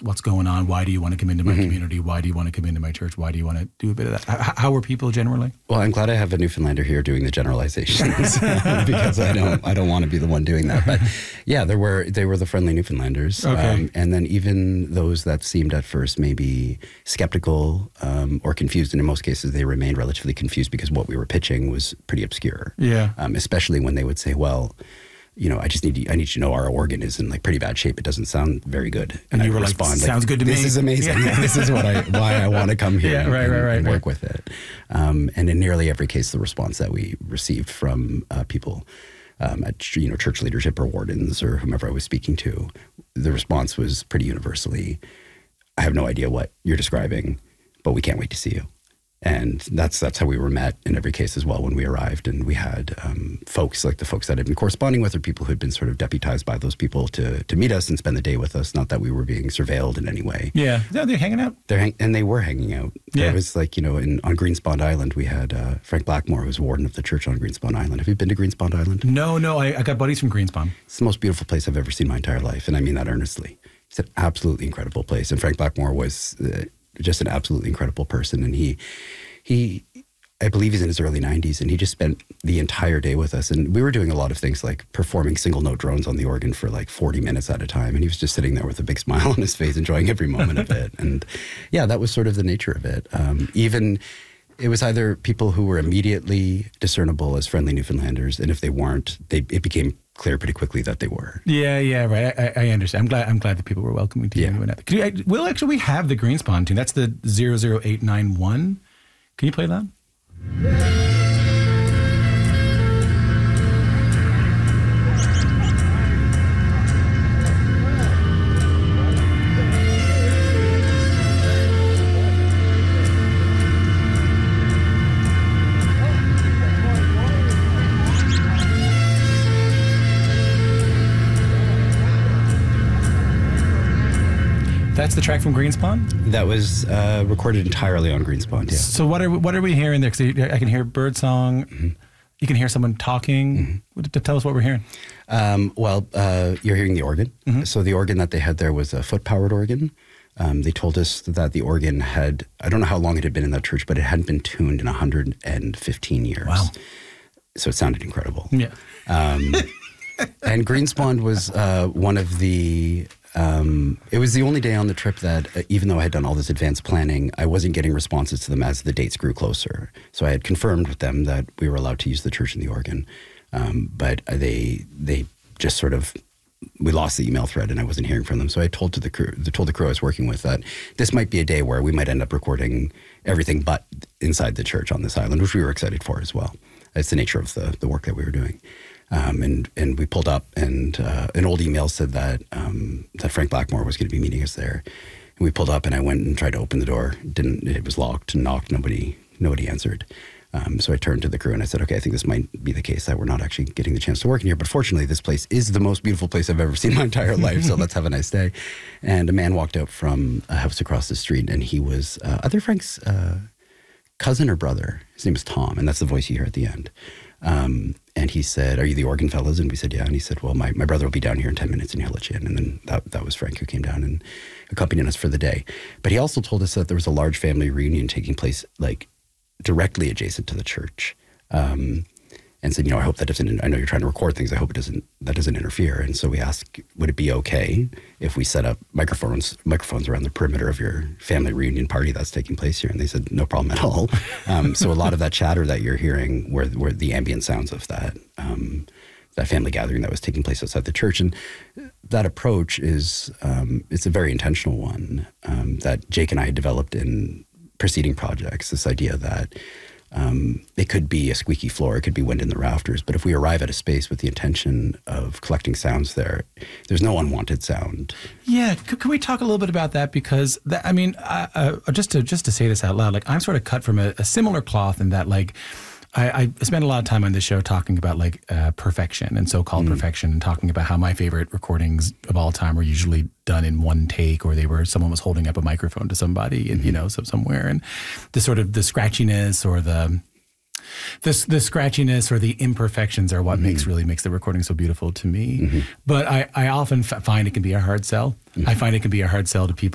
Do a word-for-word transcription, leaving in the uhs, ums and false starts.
what's going on? Why do you want to come into my mm-hmm. community? Why do you want to come into my church? Why do you want to do a bit of that? How, how are people generally? Well, I'm glad I have a Newfoundlander here doing the generalizations because I don't I don't want to be the one doing that. But yeah, there were they were the friendly Newfoundlanders, okay. um, and then even those that seemed at first maybe skeptical um, or confused, and in most cases they remained relatively confused because what we were pitching was pretty obscure. Yeah, um, especially when they would say, "Well, you know, I just need to, I need you to know our organ is in like pretty bad shape. It doesn't sound very good." And, and you I were respond, like, "Sounds like, good to this me. This is amazing. Yeah. This is what I why I want to come here yeah, and, right, right, right, and work right. with it." Um, and in nearly every case, the response that we received from uh, people um, at you know church leadership or wardens or whomever I was speaking to, the response was pretty universally, "I have no idea what you're describing, but we can't wait to see you." And that's that's how we were met in every case as well when we arrived. And we had um, folks like the folks that had been corresponding with or people who had been sort of deputized by those people to to meet us and spend the day with us. Not that we were being surveilled in any way. Yeah. No, they're hanging out. They're hang- and they were hanging out. Yeah. There was like, you know, in, on Greenspond Island, we had uh, Frank Blackmore, who was warden of the church on Greenspond Island. Have you been to Greenspond Island? No, no. I, I got buddies from Greenspond. It's the most beautiful place I've ever seen in my entire life. And I mean that earnestly. It's an absolutely incredible place. And Frank Blackmore was uh, just an absolutely incredible person. And he... He, I believe he's in his early nineties, and he just spent the entire day with us. And we were doing a lot of things like performing single note drones on the organ for like forty minutes at a time. And he was just sitting there with a big smile on his face, enjoying every moment of it. And yeah, that was sort of the nature of it. Um, even it was either people who were immediately discernible as friendly Newfoundlanders, and if they weren't, they, it became clear pretty quickly that they were. Yeah, yeah, right. I, I understand. I'm glad. I'm glad that people were welcoming to you. Yeah. Could you I, well, actually, we have the Greenspond tune. That's the zero zero eight nine one. Can you play that? That's the track from Greenspond? That was uh, recorded entirely on Greenspond, yeah. So what are what are we hearing there? Because I can hear birdsong. Mm-hmm. You can hear someone talking. Mm-hmm. Tell us what we're hearing. Um, well, uh, you're hearing the organ. Mm-hmm. So the organ that they had there was a foot-powered organ. Um, they told us that the organ had, I don't know how long it had been in that church, but it hadn't been tuned in one hundred fifteen years. Wow. So it sounded incredible. Yeah. Um, and Greenspond was uh, one of the... Um, it was the only day on the trip that, uh, even though I had done all this advanced planning, I wasn't getting responses to them as the dates grew closer. So I had confirmed with them that we were allowed to use the church and the organ. Um, but they they just sort of, we lost the email thread and I wasn't hearing from them. So I told to the crew, the, told the crew I was working with that this might be a day where we might end up recording everything but inside the church on this island, which we were excited for as well. It's the nature of the, the work that we were doing. Um, and and we pulled up, and uh, an old email said that um, that Frank Blackmore was going to be meeting us there. And we pulled up, and I went and tried to open the door. Didn't it was locked and knocked. Nobody nobody answered. Um, so I turned to the crew and I said, "Okay, I think this might be the case that we're not actually getting the chance to work in here. But fortunately, this place is the most beautiful place I've ever seen in my entire life. So let's have a nice day." And a man walked out from a house across the street, and he was uh, other Frank's uh, cousin or brother. His name was Tom, and that's the voice you hear at the end. Um, and he said, "Are you the organ fellas?" And we said, "Yeah." And he said, "Well, my, my brother will be down here in ten minutes and he'll let you in." And then that, that was Frank who came down and accompanied us for the day. But he also told us that there was a large family reunion taking place like directly adjacent to the church. Um, and said, you know, I hope that doesn't, I know you're trying to record things. I hope it doesn't, that doesn't interfere. And so we asked, would it be okay if we set up microphones, microphones around the perimeter of your family reunion party that's taking place here? And they said, no problem at all. Um, so a lot of that chatter that you're hearing were, were the ambient sounds of that, um, that family gathering that was taking place outside the church. And that approach is, um, it's a very intentional one um, that Jake and I had developed in preceding projects, this idea that Um, it could be a squeaky floor, it could be wind in the rafters, but if we arrive at a space with the intention of collecting sounds there, there's no unwanted sound. Yeah, C- can we talk a little bit about that? Because, that, I mean, uh, uh, just to just to say this out loud, like I'm sort of cut from a, a similar cloth in that, like, I, I spend a lot of time on this show talking about like uh, perfection and so-called mm. perfection, and talking about how my favorite recordings of all time were usually done in one take, or they were someone was holding up a microphone to somebody, and mm-hmm. you know, so somewhere, and the sort of the scratchiness or the the the scratchiness or the imperfections are what mm-hmm. makes really makes the recording so beautiful to me. Mm-hmm. But I I often f- find it can be a hard sell. Mm-hmm. I find it can be a hard sell to people